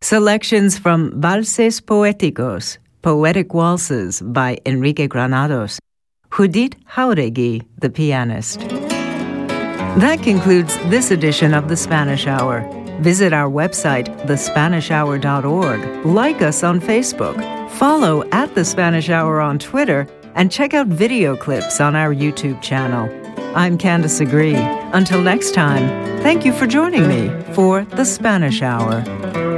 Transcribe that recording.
Selections from Valses Poéticos, Poetic Waltzes by Enrique Granados, Judith Jauregui, the pianist. That concludes this edition of The Spanish Hour. Visit our website, thespanishhour.org, like us on Facebook, follow at The Spanish Hour on Twitter, and check out video clips on our YouTube channel. I'm Candace Agree. Until next time, thank you for joining me for The Spanish Hour.